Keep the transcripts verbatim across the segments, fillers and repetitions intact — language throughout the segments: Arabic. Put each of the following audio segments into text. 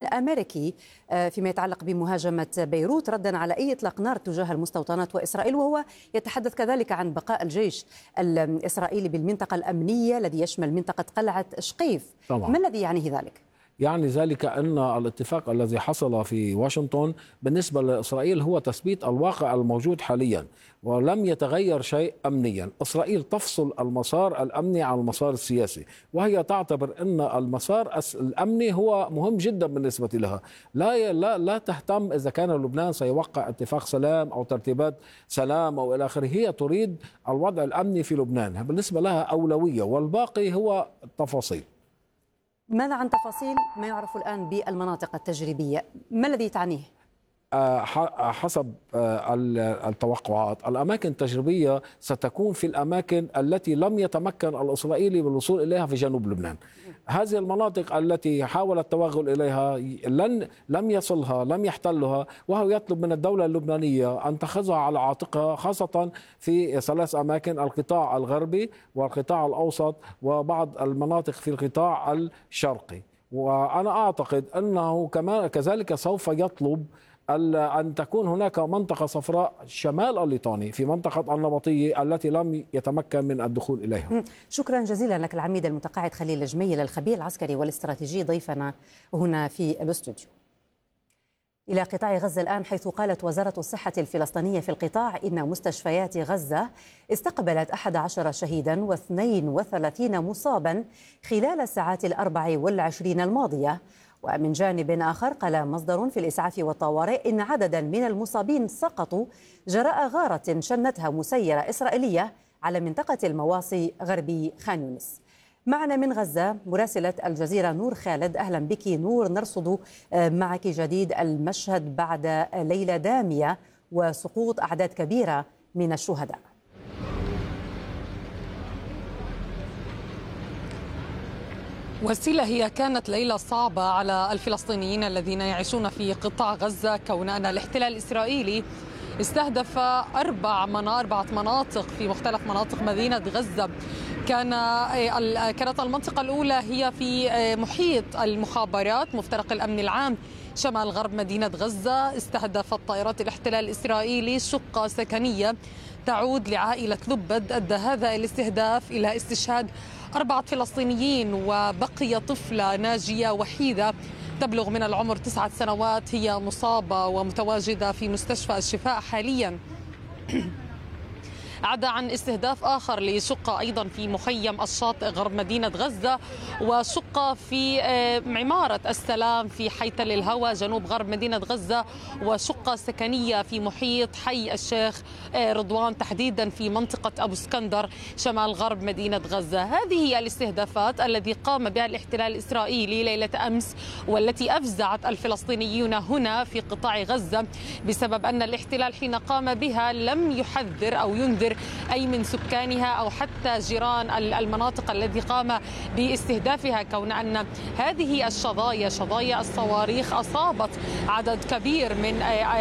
الأمريكي فيما يتعلق بمهاجمة بيروت ردا على أي إطلاق نار تجاه المستوطنات وإسرائيل، وهو يتحدث كذلك عن بقاء الجيش الإسرائيلي بالمنطقة الأمنية الذي يشمل منطقة قلعة شقيف. طبعا. ما الذي يعنيه ذلك؟ يعني ذلك أن الاتفاق الذي حصل في واشنطن بالنسبة لإسرائيل هو تثبيت الواقع الموجود حاليا، ولم يتغير شيء أمنيا. إسرائيل تفصل المسار الأمني عن المسار السياسي، وهي تعتبر أن المسار الأمني هو مهم جدا بالنسبة لها. لا لا لا تهتم إذا كان لبنان سيوقع اتفاق سلام أو ترتيبات سلام أو إلى آخره، هي تريد الوضع الأمني في لبنان، بالنسبة لها أولوية، والباقي هو التفاصيل. ماذا عن تفاصيل ما يعرف الآن بالمناطق التجريبية؟ ما الذي تعنيه؟ حسب التوقعات الأماكن التجريبية ستكون في الأماكن التي لم يتمكن الإسرائيلي بالوصول إليها في جنوب لبنان. هذه المناطق التي حاول التوغل إليها لن لم يصلها، لم يحتلها، وهو يطلب من الدولة اللبنانية أن تأخذها على عاتقها، خاصة في ثلاث أماكن: القطاع الغربي والقطاع الأوسط وبعض المناطق في القطاع الشرقي. وأنا أعتقد أنه كمان كذلك سوف يطلب أن تكون هناك منطقة صفراء شمال الليطاني في منطقة النبطية التي لم يتمكن من الدخول إليها. شكرا جزيلا لك العميد المتقاعد خليل جميل، الخبير العسكري والاستراتيجي، ضيفنا هنا في الاستوديو. إلى قطاع غزة الآن، حيث قالت وزارة الصحة الفلسطينية في القطاع إن مستشفيات غزة استقبلت أحد عشر شهيدا واثنين وثلاثين مصابا خلال الساعات الأربع والعشرين الماضية. ومن جانب آخر قال مصدر في الإسعاف والطوارئ إن عددا من المصابين سقطوا جراء غارة شنتها مسيرة إسرائيلية على منطقة المواصي غربي خان يونس. معنا من غزة مراسلة الجزيرة نور خالد. أهلا بك نور، نرصد معك جديد المشهد بعد ليلة دامية وسقوط أعداد كبيرة من الشهداء. وسيلة، هي كانت ليلة صعبة على الفلسطينيين الذين يعيشون في قطاع غزة، كون أن الاحتلال الإسرائيلي استهدف أربع أربعة مناطق في مختلف مناطق مدينة غزة. كان كانت المنطقة الأولى هي في محيط المخابرات، مفترق الأمن العام شمال غرب مدينة غزة. استهدفت طائرات الاحتلال الإسرائيلي شقة سكنية تعود لعائلة لبد. أدى هذا الاستهداف إلى استشهاد أربعة فلسطينيين، وبقي طفلة ناجية وحيدة تبلغ من العمر تسعة سنوات هي مصابة ومتواجدة في مستشفى الشفاء حاليا. عدا عن استهداف آخر لشقة أيضا في مخيم الشاطئ غرب مدينة غزة، وشقة في عمارة السلام في حي تل الهوى جنوب غرب مدينة غزة، وشقة سكنية في محيط حي الشيخ رضوان تحديدا في منطقة أبو اسكندر شمال غرب مدينة غزة. هذه هي الاستهدافات التي قام بها الاحتلال الإسرائيلي ليلة أمس، والتي أفزعت الفلسطينيون هنا في قطاع غزة، بسبب أن الاحتلال حين قام بها لم يحذر أو ينذر أي من سكانها أو حتى جيران المناطق التي قام باستهدافها، كون أن هذه الشظايا شظايا الصواريخ أصابت عدد كبير من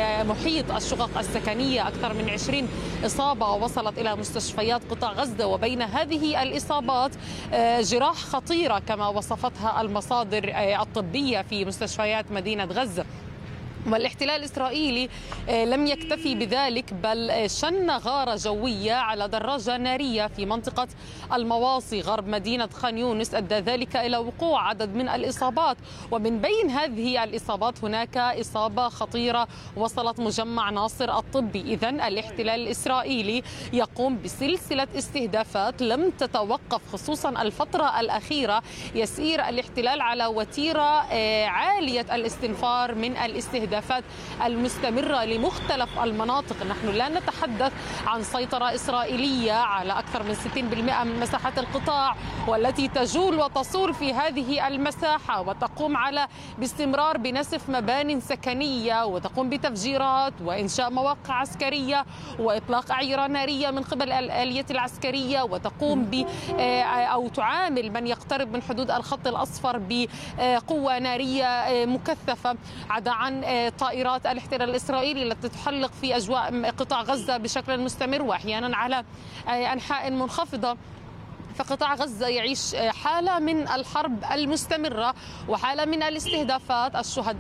محيط الشقق السكنية، أكثر من عشرين إصابة، ووصلت إلى مستشفيات قطاع غزة. وبين هذه الإصابات جراح خطيرة كما وصفتها المصادر الطبية في مستشفيات مدينة غزة. والاحتلال الإسرائيلي لم يكتفي بذلك، بل شن غارة جوية على دراجة نارية في منطقة المواصي غرب مدينة خان يونس، أدى ذلك إلى وقوع عدد من الإصابات. ومن بين هذه الإصابات هناك إصابة خطيرة وصلت مجمع ناصر الطبي. إذن الاحتلال الإسرائيلي يقوم بسلسلة استهدافات لم تتوقف، خصوصا الفترة الأخيرة يسير الاحتلال على وتيرة عالية الاستنفار من الاستهدافات المستمرة لمختلف المناطق. نحن لا نتحدث عن سيطرة إسرائيلية على أكثر من ستين بالمئة من مساحة القطاع، والتي تجول وتصول في هذه المساحة وتقوم على باستمرار بنسف مبان سكنية، وتقوم بتفجيرات وإنشاء مواقع عسكرية وإطلاق أعيرة نارية من قبل الآلية العسكرية، وتقوم ب أو تعامل من يقترب من حدود الخط الأصفر بقوة نارية مكثفة. عدا عن طائرات الاحتلال الإسرائيلي التي تحلق في أجواء قطاع غزة بشكل مستمر وأحيانا على أنحاء منخفضة. فقطاع غزة يعيش حالة من الحرب المستمرة وحالة من الاستهدافات. الشهداء